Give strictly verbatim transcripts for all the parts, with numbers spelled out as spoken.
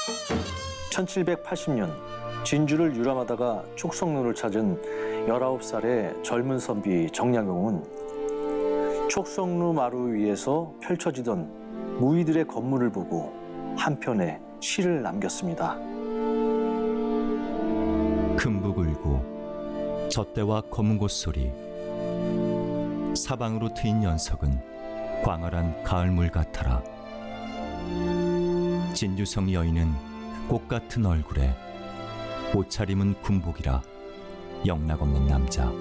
천칠백팔십 년 진주를 유람하다가 촉성루를 찾은 열아홉 살의 젊은 선비 정약용은 촉성루 마루 위에서 펼쳐지던 무의들의 건물을 보고 한편에 시를 남겼습니다. 금북 울고 젖대와 검은 곳 소리, 사방으로 트인 연석은 광활한 가을물 같아라. 진주성 여인은 꽃 같은 얼굴에 옷차림은 군복이라 영락없는 남자.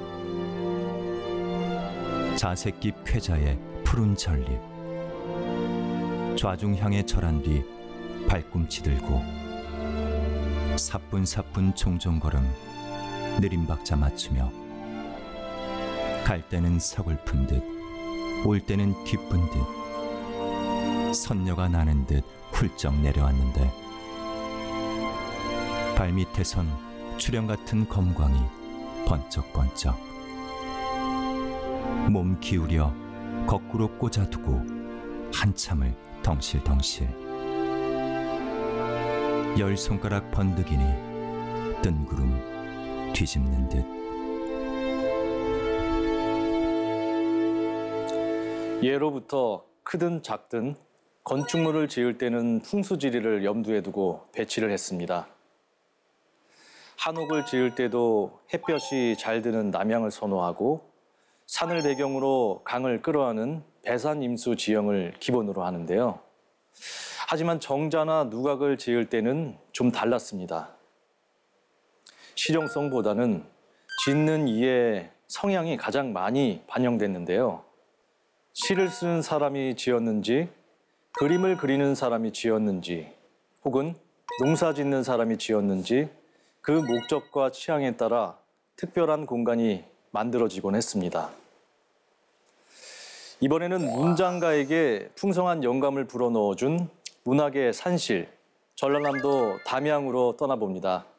자색 깊 쾌자의 푸른 전립, 좌중향에 절한 뒤 발꿈치 들고 사뿐사뿐 종종걸음 느림박자 맞추며 갈 때는 서글픈 듯 올 때는 기쁜 듯 선녀가 나는 듯 훌쩍 내려왔는데 발밑에선 출연 같은 검광이 번쩍번쩍 몸 기울여 거꾸로 꽂아두고 한참을 덩실덩실 열 손가락 번득이니 뜬구름 뒤집는 듯. 예로부터 크든 작든 건축물을 지을 때는 풍수지리를 염두에 두고 배치를 했습니다. 한옥을 지을 때도 햇볕이 잘 드는 남향을 선호하고 산을 배경으로 강을 끌어안은 배산임수 지형을 기본으로 하는데요. 하지만 정자나 누각을 지을 때는 좀 달랐습니다. 실용성보다는 짓는 이의 성향이 가장 많이 반영됐는데요. 시를 쓰는 사람이 지었는지, 그림을 그리는 사람이 지었는지, 혹은 농사 짓는 사람이 지었는지 그 목적과 취향에 따라 특별한 공간이 만들어지곤 했습니다. 이번에는 문장가에게 풍성한 영감을 불어넣어준 문학의 산실, 전라남도 담양으로 떠나봅니다.